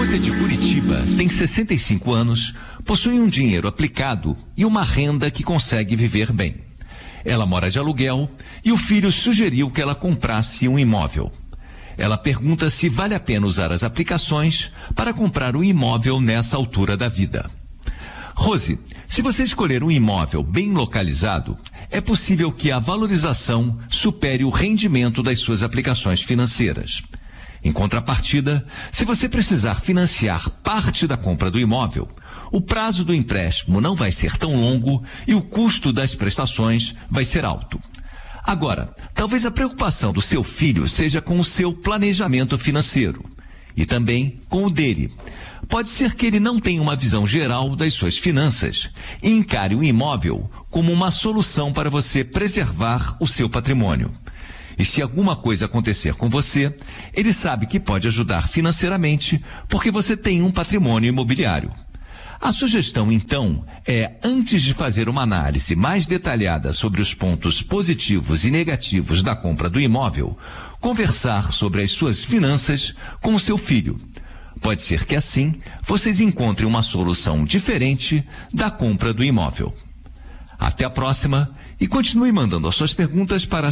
Rose é de Curitiba, tem 65 anos, possui um dinheiro aplicado e uma renda que consegue viver bem. Ela mora de aluguel e o filho sugeriu que ela comprasse um imóvel. Ela pergunta se vale a pena usar as aplicações para comprar um imóvel nessa altura da vida. Rose, se você escolher um imóvel bem localizado, é possível que a valorização supere o rendimento das suas aplicações financeiras. Em contrapartida, se você precisar financiar parte da compra do imóvel, o prazo do empréstimo não vai ser tão longo e o custo das prestações vai ser alto. Agora, talvez a preocupação do seu filho seja com o seu planejamento financeiro e também com o dele. Pode ser que ele não tenha uma visão geral das suas finanças e encare o imóvel como uma solução para você preservar o seu patrimônio. E se alguma coisa acontecer com você, ele sabe que pode ajudar financeiramente porque você tem um patrimônio imobiliário. A sugestão, então, é, antes de fazer uma análise mais detalhada sobre os pontos positivos e negativos da compra do imóvel, conversar sobre as suas finanças com o seu filho. Pode ser que assim vocês encontrem uma solução diferente da compra do imóvel. Até a próxima e continue mandando as suas perguntas para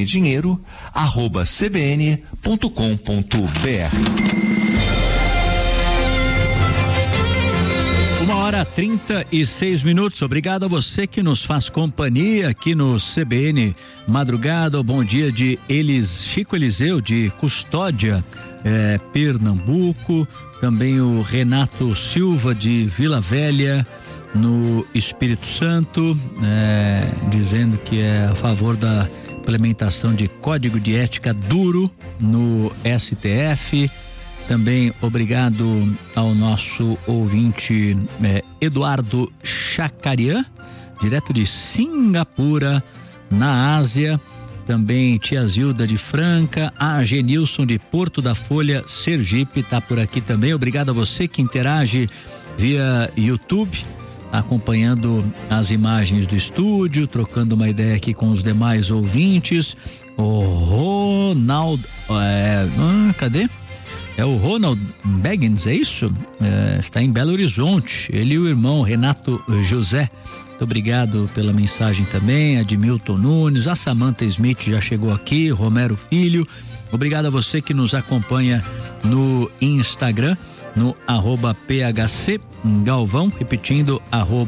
cbndinheiro@cbn.com.br. 1h36. Obrigado a você que nos faz companhia aqui no CBN Madrugada. O bom dia de Chico Eliseu de Custódia, Pernambuco. Também o Renato Silva de Vila Velha, no Espírito Santo, dizendo que é a favor da implementação de código de ética duro no STF. Também obrigado ao nosso ouvinte Eduardo Chacarian, direto de Singapura, na Ásia. Também tia Zilda de Franca, a Genilson de Porto da Folha, Sergipe, tá por aqui também. Obrigado a você que interage via YouTube, acompanhando as imagens do estúdio, trocando uma ideia aqui com os demais ouvintes. O Ronald, cadê? É o Ronald Beggins, é isso? Está em Belo Horizonte. Ele e o irmão Renato José. Muito obrigado pela mensagem também. Admilton Nunes, a Samantha Smith já chegou aqui, Romero Filho. Obrigado a você que nos acompanha no Instagram, no @PHC Galvão, repetindo,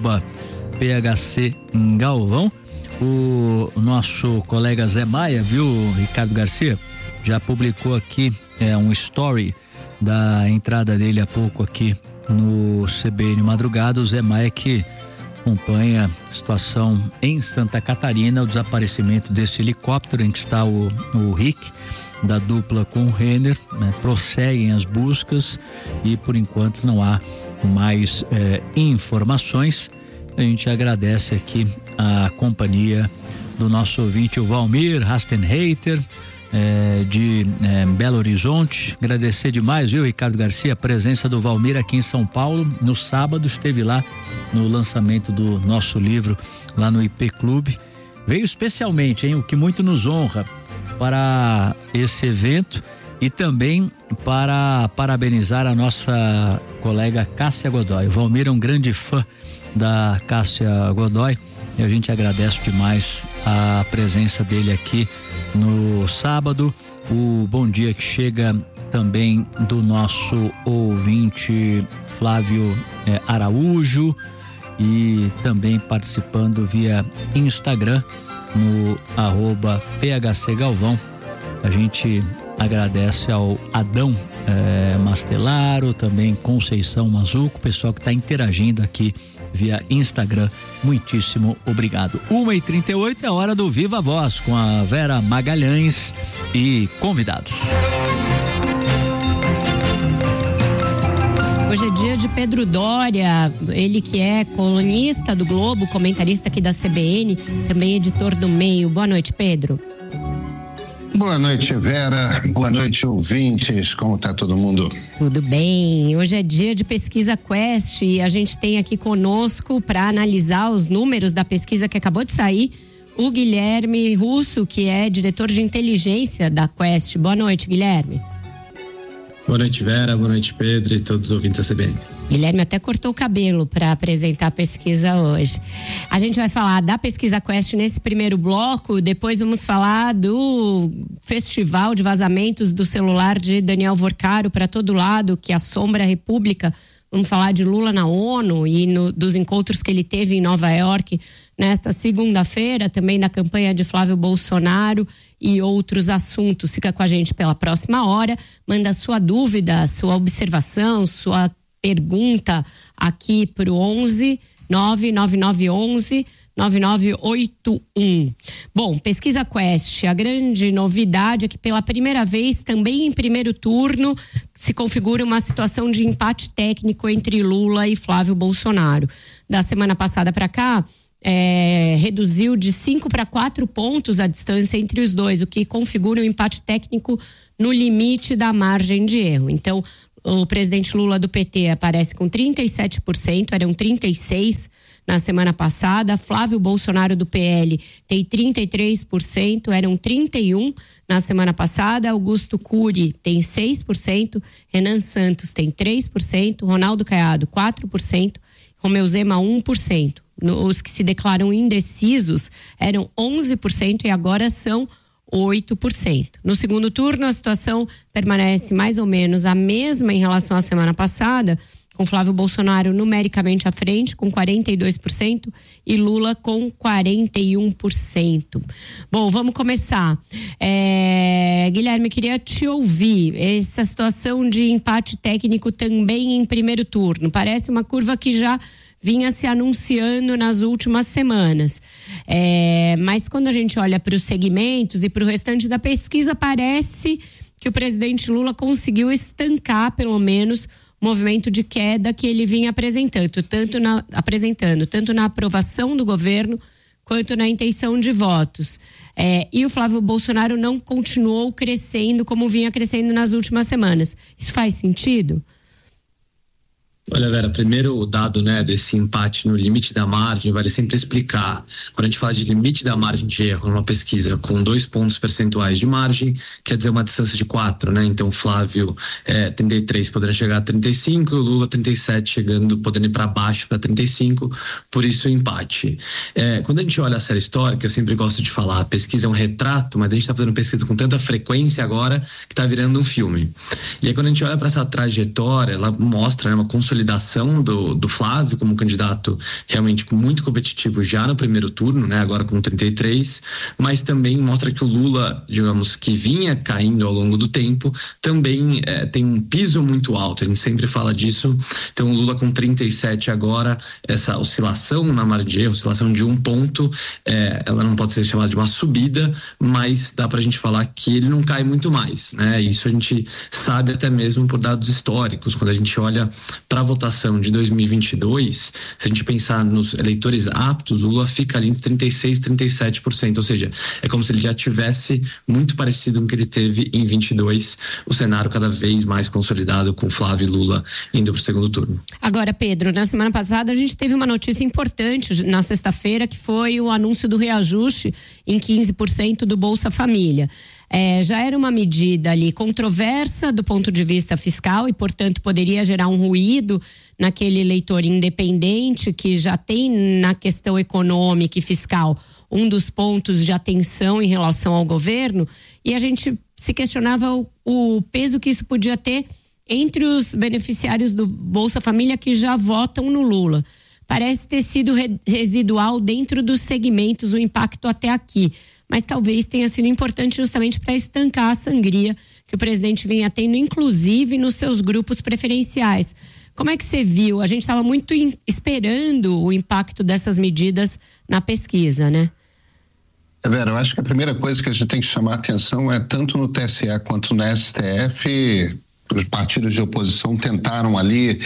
@PHC Galvão. O nosso colega Zé Maia, viu, Ricardo Garcia, já publicou aqui um story da entrada dele há pouco aqui no CBN Madrugada. O Zé Maia que acompanha a situação em Santa Catarina, o desaparecimento desse helicóptero em que está o Rick, da dupla com o Renner, prosseguem as buscas e por enquanto não há mais informações. A gente agradece aqui a companhia do nosso ouvinte, o Valmir Rastenreiter, de Belo Horizonte. Agradecer demais, viu, Ricardo Garcia, a presença do Valmir aqui em São Paulo. No sábado esteve lá no lançamento do nosso livro lá no IP Clube. Veio especialmente, o que muito nos honra, para esse evento e também para parabenizar a nossa colega Cássia Godoy. O Valmir é um grande fã da Cássia Godoy e a gente agradece demais a presença dele aqui no sábado. O bom dia que chega também do nosso ouvinte Flávio Araújo e também participando via Instagram no @PHC Galvão. A gente agradece ao Adão Mastelaro, também Conceição Mazuco, pessoal que está interagindo aqui via Instagram. Muitíssimo obrigado. 1h38 é hora do Viva Voz com a Vera Magalhães e convidados. Hoje é dia de Pedro Doria, ele que é colunista do Globo, comentarista aqui da CBN, também editor do Meio. Boa noite, Pedro. Boa noite, Vera. Boa noite, ouvintes. Como tá todo mundo? Tudo bem. Hoje é dia de pesquisa Quest e a gente tem aqui conosco para analisar os números da pesquisa que acabou de sair, o Guilherme Russo, que é diretor de inteligência da Quest. Boa noite, Guilherme. Boa noite, Vera. Boa noite, Pedro e todos os ouvintes da CBN. Guilherme até cortou o cabelo para apresentar a pesquisa hoje. A gente vai falar da pesquisa Quest nesse primeiro bloco, depois vamos falar do festival de vazamentos do celular de Daniel Vorcaro para todo lado, que assombra a República. Vamos falar de Lula na ONU e dos encontros que ele teve em Nova York nesta segunda-feira, também da campanha de Flávio Bolsonaro e outros assuntos. Fica com a gente pela próxima hora, manda sua dúvida, sua observação, sua pergunta aqui para o 11 99911 9981. Bom, pesquisa Quest, a grande novidade é que pela primeira vez, também em primeiro turno, se configura uma situação de empate técnico entre Lula e Flávio Bolsonaro. Da semana passada para cá, reduziu de 5 para 4 pontos a distância entre os dois, o que configura um empate técnico no limite da margem de erro. Então, o presidente Lula do PT aparece com 37%, eram 36% na semana passada. Flávio Bolsonaro do PL tem 33%, eram 31% na semana passada. Augusto Cury tem 6%, Renan Santos tem 3%, Ronaldo Caiado 4%, Romeu Zema 1%. Os que se declaram indecisos eram 11% e agora são 8%. No segundo turno, a situação permanece mais ou menos a mesma em relação à semana passada, com Flávio Bolsonaro numericamente à frente, com 42%, e Lula com 41%. Bom, vamos começar. Guilherme, queria te ouvir. Essa situação de empate técnico também em primeiro turno. Parece uma curva que já vinha se anunciando nas últimas semanas. Mas quando a gente olha para os segmentos e para o restante da pesquisa, parece que o presidente Lula conseguiu estancar, pelo menos, o movimento de queda que ele vinha apresentando, tanto na aprovação do governo quanto na intenção de votos. E o Flávio Bolsonaro não continuou crescendo como vinha crescendo nas últimas semanas. Isso faz sentido? Olha, Vera, primeiro o dado, desse empate no limite da margem, vale sempre explicar. Quando a gente fala de limite da margem de erro numa pesquisa com 2 pontos percentuais de margem, quer dizer uma distância de 4, né? Então, Flávio 33 poderia chegar a 35, o Lula 37 podendo ir para baixo para 35, por isso o empate. Quando a gente olha a série histórica, eu sempre gosto de falar, a pesquisa é um retrato, mas a gente está fazendo pesquisa com tanta frequência agora que está virando um filme. E aí quando a gente olha para essa trajetória, ela mostra uma consolidação do Flávio como candidato realmente muito competitivo já no primeiro turno, agora com 33, mas também mostra que o Lula, digamos, que vinha caindo ao longo do tempo, também tem um piso muito alto, a gente sempre fala disso. Então o Lula com 37 agora, essa oscilação na margem de erro, oscilação de 1 ponto, ela não pode ser chamada de uma subida, mas dá pra gente falar que ele não cai muito mais, Isso a gente sabe até mesmo por dados históricos, quando a gente olha para votação de 2022, se a gente pensar nos eleitores aptos, o Lula fica ali entre 36% e 37%, ou seja, é como se ele já tivesse muito parecido com o que ele teve em 22, o cenário cada vez mais consolidado com Flávio e Lula indo para o segundo turno. Agora, Pedro, na semana passada a gente teve uma notícia importante na sexta-feira, que foi o anúncio do reajuste em 15% do Bolsa Família. Já era uma medida ali controversa do ponto de vista fiscal e, portanto, poderia gerar um ruído naquele eleitor independente que já tem na questão econômica e fiscal um dos pontos de atenção em relação ao governo, e a gente se questionava o peso que isso podia ter entre os beneficiários do Bolsa Família que já votam no Lula. Parece ter sido residual dentro dos segmentos o impacto até aqui, mas talvez tenha sido importante justamente para estancar a sangria que o presidente vinha tendo, inclusive nos seus grupos preferenciais. Como é que você viu? A gente estava muito esperando o impacto dessas medidas na pesquisa, né? Vera, eu acho que a primeira coisa que a gente tem que chamar a atenção é tanto no TSE quanto no STF. Os partidos de oposição tentaram ali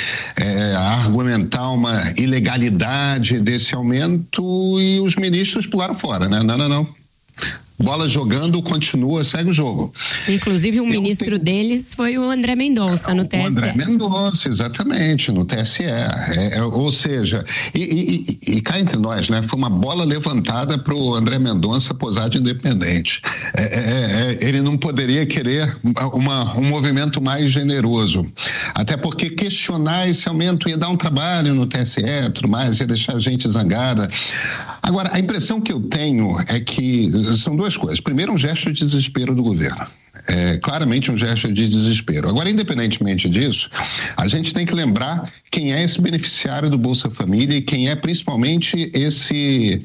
argumentar uma ilegalidade desse aumento e os ministros pularam fora, né? Não. bola jogando, continua, segue o jogo. Inclusive o ministro deles foi o André Mendonça no TSE. O André Mendonça, exatamente, no TSE. Ou seja, e cá entre nós, né? Foi uma bola levantada para o André Mendonça posar de independente. Ele não poderia querer um movimento mais generoso. Até porque questionar esse aumento ia dar um trabalho no TSE, tudo mais, ia deixar a gente zangada. Agora, a impressão que eu tenho é que são duas coisas. Primeiro, um gesto de desespero do governo. Claramente um gesto de desespero. Agora, independentemente disso, a gente tem que lembrar quem é esse beneficiário do Bolsa Família e quem é principalmente esse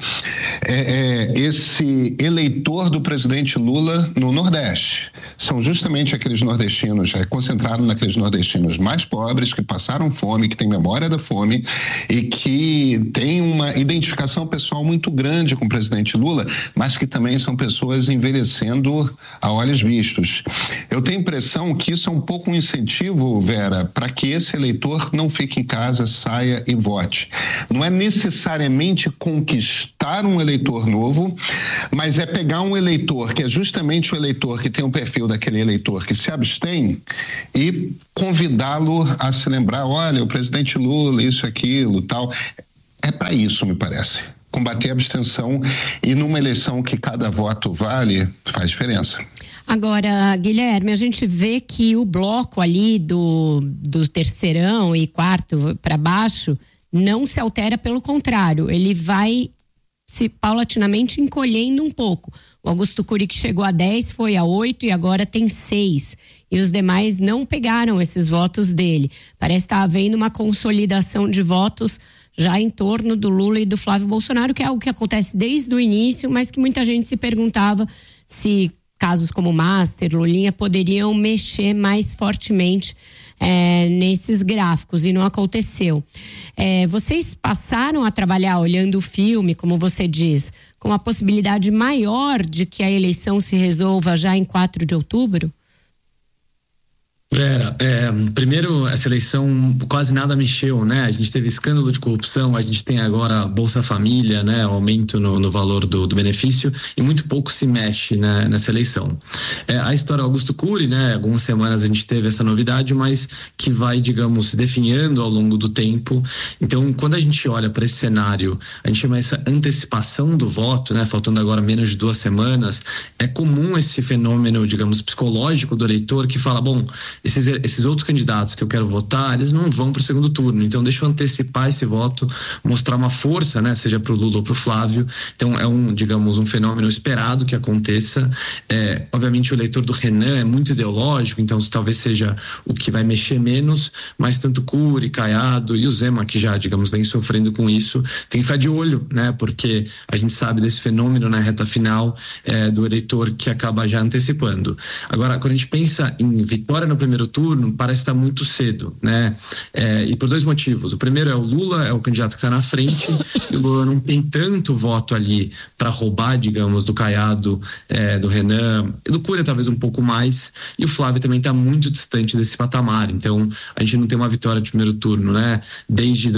eleitor do presidente Lula no Nordeste. São justamente aqueles nordestinos, concentrados naqueles nordestinos mais pobres, que passaram fome, que têm memória da fome e que têm uma identificação pessoal muito grande com o presidente Lula, mas que também são pessoas envelhecendo a olhos vistos. Eu tenho a impressão que isso é um pouco um incentivo, Vera, para que esse eleitor não fique em casa, saia e vote. Não é necessariamente conquistar um eleitor novo, mas é pegar um eleitor que é justamente o eleitor que tem o perfil daquele eleitor que se abstém e convidá-lo a se lembrar, olha, o presidente Lula, isso, aquilo, tal. É para isso, me parece. Combater a abstenção, e numa eleição que cada voto vale, faz diferença. Agora, Guilherme, a gente vê que o bloco ali do terceirão e quarto para baixo não se altera, pelo contrário, ele vai se paulatinamente encolhendo um pouco. O Augusto Cury, que chegou a 10, foi a 8 e agora tem 6. E os demais não pegaram esses votos dele. Parece estar havendo uma consolidação de votos já em torno do Lula e do Flávio Bolsonaro, que é algo que acontece desde o início, mas que muita gente se perguntava se casos como Master, Lulinha, poderiam mexer mais fortemente nesses gráficos, e não aconteceu. Vocês passaram a trabalhar olhando o filme, como você diz, com a possibilidade maior de que a eleição se resolva já em 4 de outubro? Vera, primeiro, essa eleição quase nada mexeu, né? A gente teve escândalo de corrupção, a gente tem agora Bolsa Família, né? Aumento no valor do benefício, e muito pouco se mexe, né, nessa eleição. A história Augusto Cury, né? Algumas semanas a gente teve essa novidade, mas que vai, digamos, se definhando ao longo do tempo. Então, quando a gente olha para esse cenário, a gente chama essa antecipação do voto, né? Faltando agora menos de 2 semanas, é comum esse fenômeno, digamos, psicológico do eleitor que fala, bom, esses outros candidatos que eu quero votar, eles não vão para o segundo turno, então deixa eu antecipar esse voto, mostrar uma força, né, seja para o Lula ou para o Flávio. Então é um fenômeno esperado que aconteça. Obviamente o eleitor do Renan é muito ideológico, então talvez seja o que vai mexer menos, mas tanto Cury, Caiado e o Zema, que já, digamos, vem sofrendo com isso, tem que ficar de olho, né, porque a gente sabe desse fenômeno na reta final do eleitor que acaba já antecipando. Agora, quando a gente pensa em vitória no primeiro turno, parece estar muito cedo, né? E por 2 motivos. O primeiro é o Lula, é o candidato que está na frente, e o Lula não tem tanto voto ali para roubar, digamos, do Caiado, do Renan, e do Cury talvez um pouco mais, e o Flávio também está muito distante desse patamar. Então, a gente não tem uma vitória de primeiro turno, né? Desde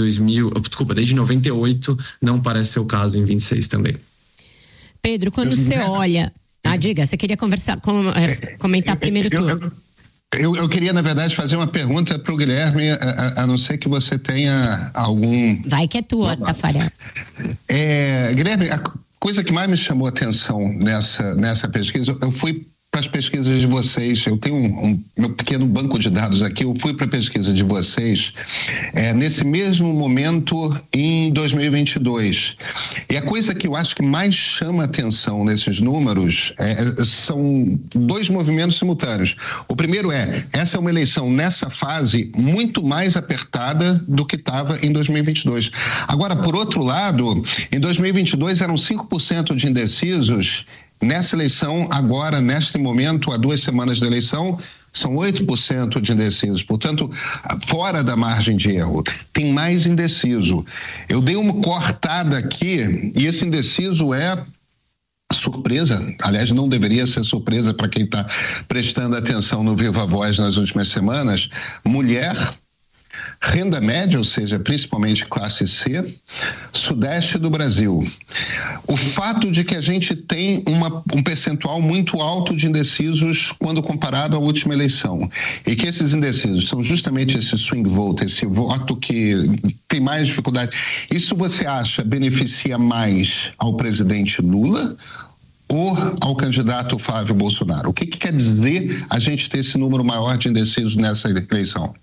98, não parece ser o caso em 26 também. Pedro, quando você olha... diga, você queria comentar primeiro turno. Eu queria, na verdade, fazer uma pergunta para o Guilherme, a não ser que você tenha algum... Vai que é tua, Tafarel. Guilherme, a coisa que mais me chamou a atenção nessa pesquisa, eu fui para as pesquisas de vocês, eu tenho meu pequeno banco de dados aqui, eu fui para a pesquisa de vocês nesse mesmo momento em 2022. E a coisa que eu acho que mais chama atenção nesses números são 2 movimentos simultâneos. O primeiro essa é uma eleição nessa fase muito mais apertada do que estava em 2022. Agora, por outro lado, em 2022 eram 5% de indecisos. Nessa eleição, agora, neste momento, há 2 semanas da eleição, são 8% de indecisos. Portanto, fora da margem de erro. Tem mais indeciso. Eu dei uma cortada aqui e esse indeciso é surpresa. Aliás, não deveria ser surpresa para quem está prestando atenção no Viva Voz nas últimas semanas. Mulher, renda média, ou seja, principalmente classe C, sudeste do Brasil. O fato de que a gente tem um percentual muito alto de indecisos quando comparado à última eleição, e que esses indecisos são justamente esse swing vote, esse voto que tem mais dificuldade, isso você acha beneficia mais ao presidente Lula ou ao candidato Flávio Bolsonaro? O que quer dizer a gente ter esse número maior de indecisos nessa eleição?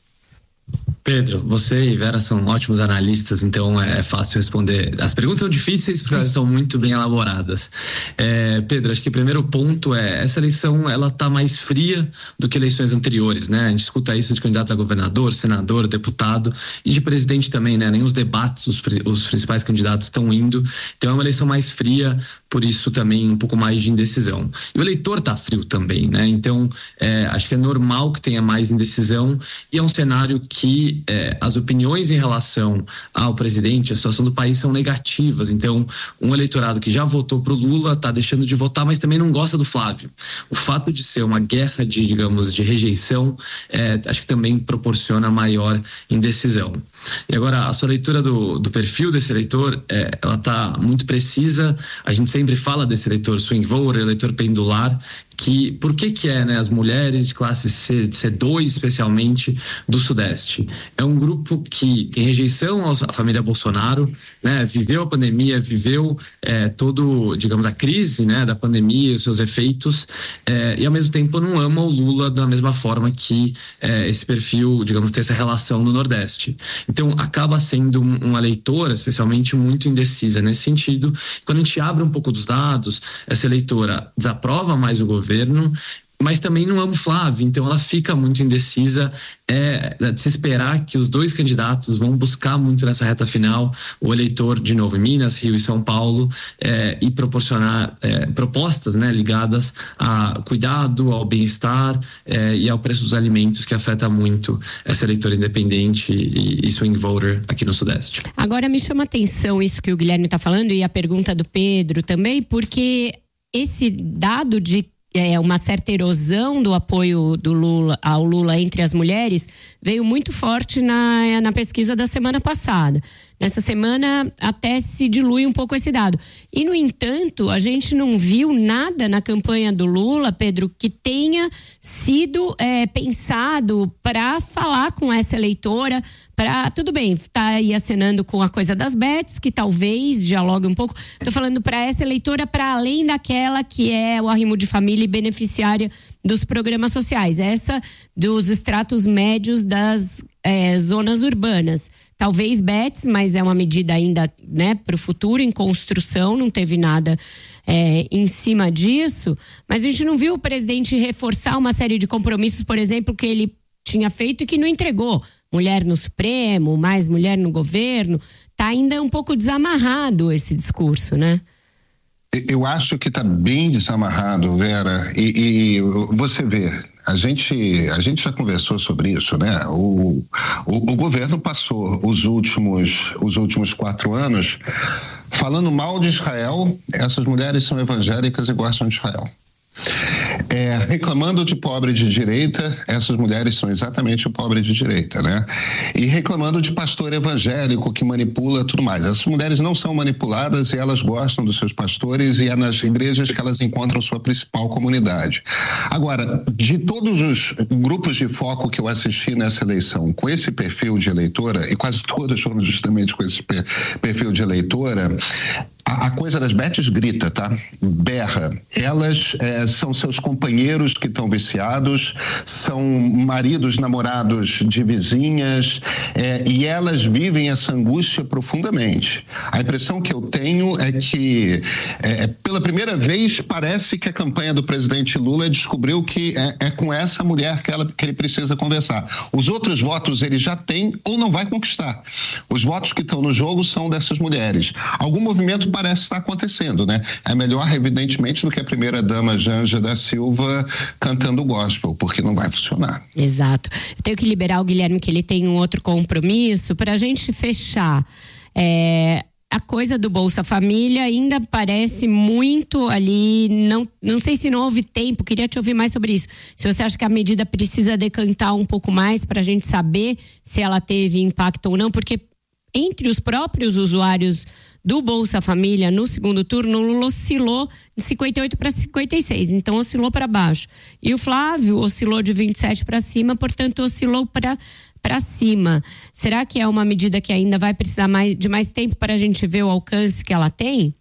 Pedro, você e Vera são ótimos analistas, então é fácil responder. As perguntas são difíceis porque elas são muito bem elaboradas. Pedro, acho que o primeiro ponto essa eleição ela está mais fria do que eleições anteriores, né? A gente escuta isso de candidatos a governador, senador, deputado e de presidente também, né? Nem os debates, os principais candidatos estão indo. Então é uma eleição mais fria, por isso também um pouco mais de indecisão. E o eleitor está frio também, né? Então acho que é normal que tenha mais indecisão e é um cenário que as opiniões em relação ao presidente, a situação do país são negativas. Então, um eleitorado que já votou pro Lula está deixando de votar, mas também não gosta do Flávio. O fato de ser uma guerra de, digamos, de rejeição, acho que também proporciona maior indecisão. E agora, a sua leitura do perfil desse eleitor, ela está muito precisa. A gente sempre fala desse eleitor swing voter, eleitor pendular, que por que né, as mulheres de classe C2 especialmente do Sudeste é um grupo que tem rejeição à família Bolsonaro, né, viveu a pandemia, viveu todo, digamos, a crise, né, da pandemia, os seus efeitos, e ao mesmo tempo não ama o Lula da mesma forma que esse perfil, digamos, tem essa relação no Nordeste. Então acaba sendo uma eleitora especialmente muito indecisa nesse sentido. Quando a gente abre um pouco dos dados, essa eleitora desaprova mais o governo, mas também não ama o Flávio, então ela fica muito indecisa. De se esperar que os dois candidatos vão buscar muito nessa reta final o eleitor, de novo, em Minas, Rio e São Paulo, e proporcionar propostas, né, ligadas a cuidado, ao bem-estar e ao preço dos alimentos, que afeta muito essa eleitora independente e swing voter aqui no Sudeste. Agora me chama a atenção isso que o Guilherme está falando e a pergunta do Pedro também, porque esse dado de uma certa erosão do apoio ao Lula entre as mulheres veio muito forte na pesquisa da semana passada. Nessa semana até se dilui um pouco esse dado. E, no entanto, a gente não viu nada na campanha do Lula, Pedro, que tenha sido pensado para falar com essa eleitora, tudo bem, tá aí acenando com a coisa das bets, que talvez dialogue um pouco. Tô falando para essa eleitora, para além daquela que é o arrimo de família e beneficiária dos programas sociais, essa dos estratos médios das zonas urbanas. Talvez bets, mas é uma medida ainda, né, para o futuro, em construção, não teve nada em cima disso. Mas a gente não viu o presidente reforçar uma série de compromissos, por exemplo, que ele tinha feito e que não entregou. Mulher no Supremo, mais mulher no governo. Tá ainda um pouco desamarrado esse discurso, né? Eu acho que está bem desamarrado, Vera, e você vê, a gente já conversou sobre isso, né? O governo passou os últimos 4 anos falando mal de Israel. Essas mulheres são evangélicas e gostam de Israel. Reclamando de pobre de direita, essas mulheres são exatamente o pobre de direita, né? E reclamando de pastor evangélico que manipula tudo mais. Essas mulheres não são manipuladas e elas gostam dos seus pastores, e é nas igrejas que elas encontram sua principal comunidade. Agora, de todos os grupos de foco que eu assisti nessa eleição com esse perfil de eleitora, e quase todas foram justamente com esse perfil de eleitora, a coisa das bets grita, tá? Berra. Elas são seus companheiros que estão viciados, são maridos, namorados de vizinhas, e elas vivem essa angústia profundamente. A impressão que eu tenho é que, pela primeira vez, parece que a campanha do presidente Lula descobriu que é com essa mulher que ele precisa conversar. Os outros votos ele já tem ou não vai conquistar. Os votos que estão no jogo são dessas mulheres. Algum movimento parece estar acontecendo, né? É melhor, evidentemente, do que a primeira-dama Janja da Silva cantando gospel, porque não vai funcionar. Exato. Eu tenho que liberar o Guilherme, que ele tem um outro compromisso, para a gente fechar. a coisa do Bolsa Família ainda parece muito ali, não sei se não houve tempo, queria te ouvir mais sobre isso. Se você acha que a medida precisa decantar um pouco mais para a gente saber se ela teve impacto ou não, porque entre os próprios usuários do Bolsa Família, no segundo turno, o Lula oscilou de 58 para 56, então oscilou para baixo. E o Flávio oscilou de 27 para cima, portanto oscilou para cima. Será que é uma medida que ainda vai precisar de mais tempo para a gente ver o alcance que ela tem?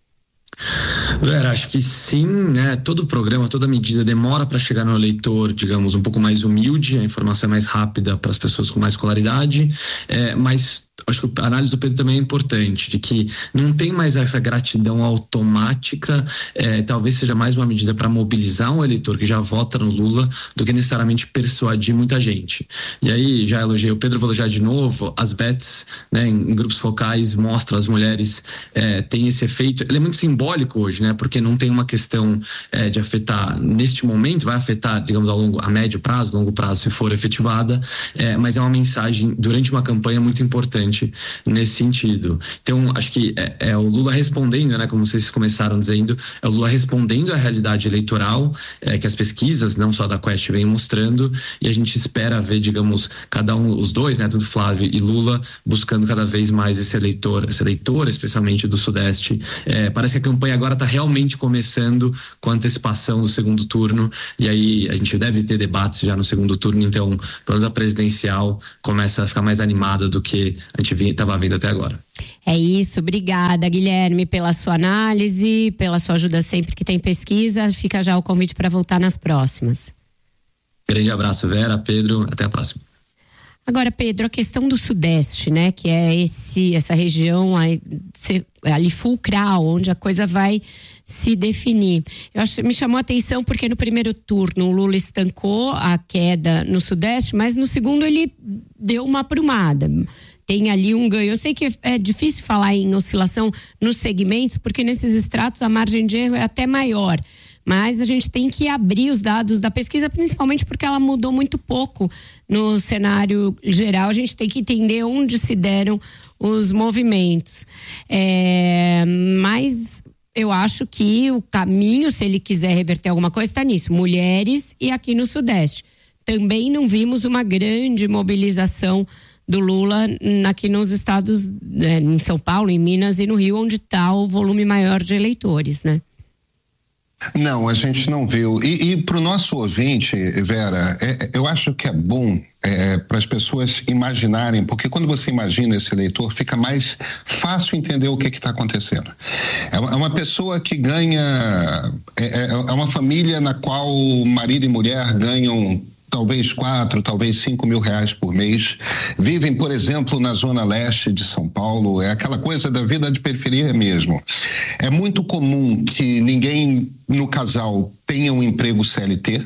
Vera, acho que sim, né? Todo programa, toda medida demora para chegar no eleitor, digamos, um pouco mais humilde, a informação é mais rápida para as pessoas com mais escolaridade, mas acho que a análise do Pedro também é importante, de que não tem mais essa gratidão automática, talvez seja mais uma medida para mobilizar um eleitor que já vota no Lula do que necessariamente persuadir muita gente. E aí, já elogiei, o Pedro vou elogiar de novo, as bets, né, em grupos focais mostram as mulheres, tem esse efeito, ele é muito simbólico hoje, né, porque não tem uma questão de afetar, neste momento vai afetar, digamos, a médio prazo, longo prazo, se for efetivada, mas é uma mensagem durante uma campanha muito importante nesse sentido. Então, acho que é o Lula respondendo, né, como vocês começaram dizendo, é o Lula respondendo à realidade eleitoral que as pesquisas, não só da Quest, vêm mostrando, e a gente espera ver, digamos, cada um, os dois, né, tanto Flávio e Lula, buscando cada vez mais esse eleitor, especialmente do Sudeste. Parece que a campanha agora está realmente começando com a antecipação do segundo turno, e aí a gente deve ter debates já no segundo turno, então, pelo menos a presidencial começa a ficar mais animada do que a gente estava vendo até agora. É isso, obrigada, Guilherme, pela sua análise, pela sua ajuda sempre que tem pesquisa. Fica já o convite para voltar nas próximas. Grande abraço, Vera, Pedro, até a próxima. Agora, Pedro, a questão do Sudeste, né, que é essa região ali fulcral, onde a coisa vai se definir. Me chamou a atenção porque no primeiro turno o Lula estancou a queda no Sudeste, mas no segundo ele deu uma aprumada. Tem ali um ganho. Eu sei que é difícil falar em oscilação nos segmentos, porque nesses estratos a margem de erro é até maior. Mas a gente tem que abrir os dados da pesquisa, principalmente porque ela mudou muito pouco no cenário geral. A gente tem que entender onde se deram os movimentos. Mas eu acho que o caminho, se ele quiser reverter alguma coisa, está nisso. Mulheres e aqui no Sudeste. Também não vimos uma grande mobilização do Lula aqui nos estados, em São Paulo, em Minas e no Rio, onde está o volume maior de eleitores, né? Não, a gente não viu. E para o nosso ouvinte, Vera, eu acho que é bom para as pessoas imaginarem, porque quando você imagina esse eleitor, fica mais fácil entender o que está acontecendo. É uma pessoa que ganha, é uma família na qual marido e mulher ganham talvez 4, talvez 5 mil reais por mês, vivem, por exemplo, na zona leste de São Paulo, é aquela coisa da vida de periferia mesmo. É muito comum que ninguém no casal tenha um emprego CLT.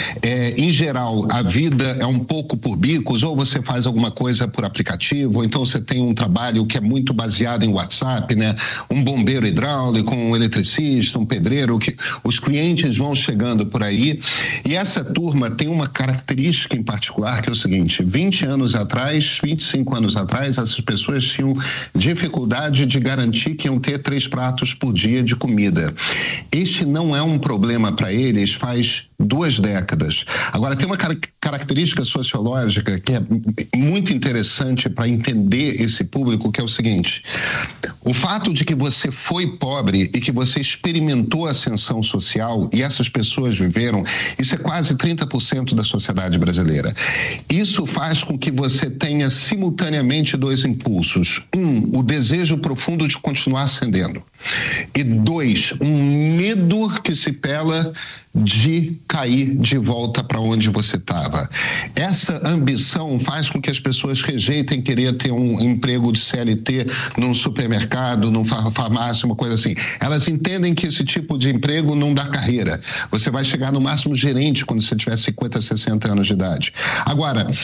Em geral, a vida é um pouco por bicos, ou você faz alguma coisa por aplicativo, ou então você tem um trabalho que é muito baseado em WhatsApp, né? Um bombeiro hidráulico, um eletricista, um pedreiro, que os clientes vão chegando por aí. E essa turma tem uma característica em particular, que é o seguinte: 20 anos atrás, 25 anos atrás, essas pessoas tinham dificuldade de garantir que iam ter 3 pratos por dia de comida. Este não é um problema para eles faz 2 décadas. Agora, tem uma característica sociológica que é muito interessante para entender esse público, que é o seguinte: o fato de que você foi pobre e que você experimentou a ascensão social, e essas pessoas viveram, isso é quase 30% da sociedade brasileira. Isso faz com que você tenha simultaneamente 2 impulsos. 1, o desejo profundo de continuar ascendendo. E 2, um medo que se pela de cair de volta para onde você estava. Essa ambição faz com que as pessoas rejeitem querer ter um emprego de CLT num supermercado, numa farmácia, uma coisa assim. Elas entendem que esse tipo de emprego não dá carreira. Você vai chegar no máximo gerente quando você tiver 50, 60 anos de idade. Agora,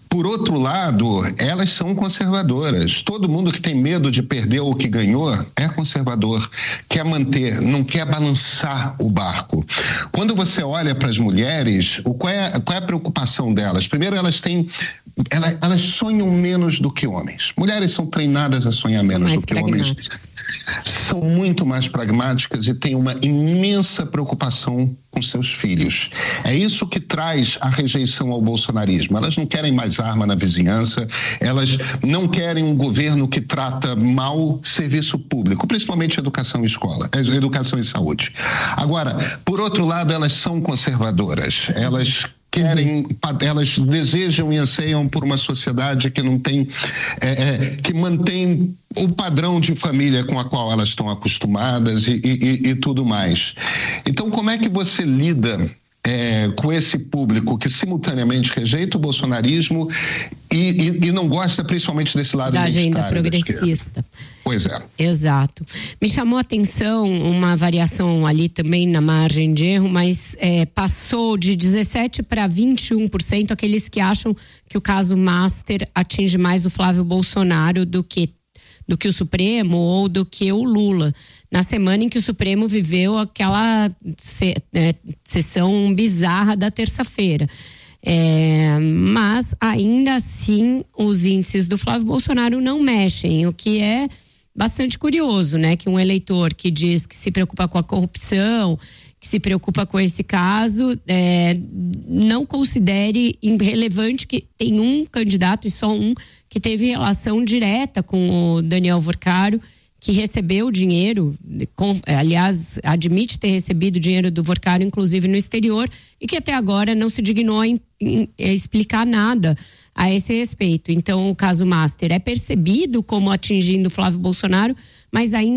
Por outro lado, elas são conservadoras. Todo mundo que tem medo de perder o que ganhou é conservador, quer manter, não quer balançar o barco. Quando você olha para as mulheres, qual é a preocupação delas? Primeiro, elas sonham menos do que homens. Mulheres são treinadas a sonhar menos do que homens. São muito mais pragmáticas e têm uma imensa preocupação com seus filhos. É isso que traz a rejeição ao bolsonarismo. Elas não querem mais arma na vizinhança, elas não querem um governo que trata mal serviço público, principalmente educação e saúde. Agora, por outro lado, elas são conservadoras. Elas desejam e anseiam por uma sociedade que não tem, que mantém o padrão de família com a qual elas estão acostumadas e tudo mais. Então, como é que você lida com esse público que simultaneamente rejeita o bolsonarismo e não gosta principalmente desse lado da agenda progressista? Pois é. Exato. Me chamou a atenção uma variação ali também na margem de erro, mas passou de 17% para 21% aqueles que acham que o caso Master atinge mais o Flávio Bolsonaro do que o Supremo ou do que o Lula. Na semana em que o Supremo viveu aquela sessão bizarra da terça-feira. Mas, ainda assim, os índices do Flávio Bolsonaro não mexem, o que é bastante curioso, né? Que um eleitor que diz que se preocupa com a corrupção, que se preocupa com esse caso, não considere irrelevante que tem um candidato e só um que teve relação direta com o Daniel Vorcaro, que recebeu dinheiro, aliás, admite ter recebido dinheiro do Vorcaro, inclusive no exterior, e que até agora não se dignou em explicar nada a esse respeito. Então, o caso Master é percebido como atingindo Flávio Bolsonaro, mas ainda